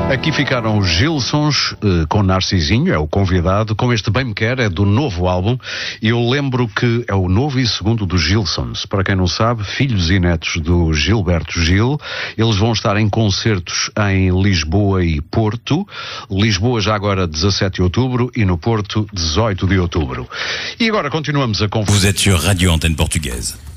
Aqui ficaram os Gilsons, com Narcisinho, é o convidado, com este Bem Me Quer, é do novo álbum, e eu lembro que é o novo e segundo dos Gilsons. Para quem não sabe, filhos e netos do Gilberto Gil. Eles vão estar em concertos em Lisboa e Porto. Lisboa já agora 17 de outubro e no Porto 18 de outubro. E agora continuamos a conversar. Vous êtes sur Radio Antenne Portugaise.